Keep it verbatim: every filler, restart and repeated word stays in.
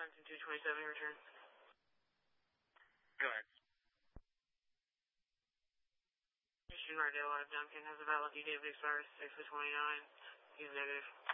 Duncan two twenty-seven, return. Go ahead. Houston Mardell out of Duncan has a valid D T of expires six of twenty-nine. He's negative.